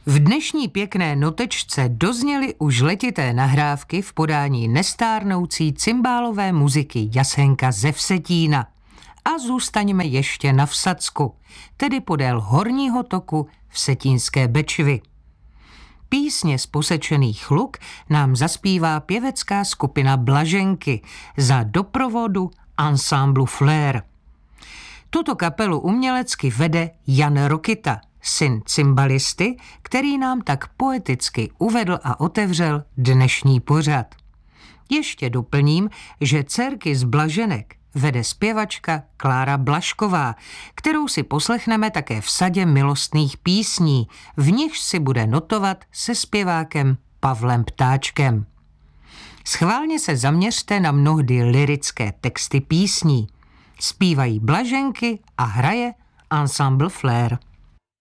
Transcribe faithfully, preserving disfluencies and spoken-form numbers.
V dnešní pěkné notečce dozněly už letité nahrávky v podání nestárnoucí cymbálové muziky Jasenka ze Vsetína. A zůstaňme ještě na Vsacku, tedy podél horního toku Vsetínské Bečvy. Písně z posečených luk nám zaspívá pěvecká skupina Blaženky za doprovodu ansamblu Flair. Tuto kapelu umělecky vede Jan Rokita, syn cymbalisty, který nám tak poeticky uvedl a otevřel dnešní pořad. Ještě doplním, že dcerky z Blaženek vede zpěvačka Klára Blažková, kterou si poslechneme také v sadě milostných písní, v nichž si bude notovat se zpěvákem Pavlem Ptáčkem. Schválně se zaměřte na mnohdy lyrické texty písní. Zpívají Blaženky a hraje ansambl Flair.